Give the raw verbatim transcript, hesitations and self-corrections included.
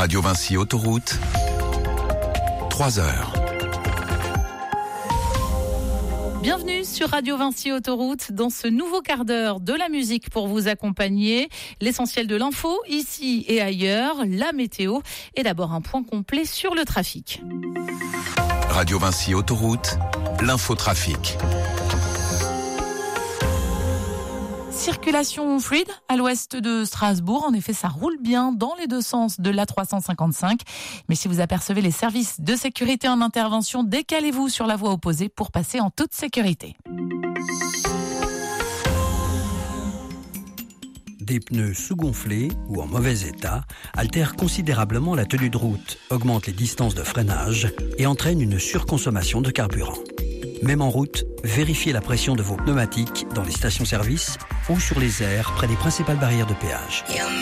Radio Vinci Autoroute, trois heures. Bienvenue sur Radio Vinci Autoroute dans ce nouveau quart d'heure de la musique pour vous accompagner. L'essentiel de l'info, ici et ailleurs, la météo et d'abord un point complet sur le trafic. Radio Vinci Autoroute, l'infotrafic. Circulation fluide à l'ouest de Strasbourg. En effet, ça roule bien dans les deux sens de l'A trois cent cinquante-cinq. Mais si vous apercevez les services de sécurité en intervention, décalez-vous sur la voie opposée pour passer en toute sécurité. Des pneus sous-gonflés ou en mauvais état altèrent considérablement la tenue de route, augmentent les distances de freinage et entraînent une surconsommation de carburant. Même en route, vérifiez la pression de vos pneumatiques dans les stations-service ou sur les aires près des principales barrières de péage.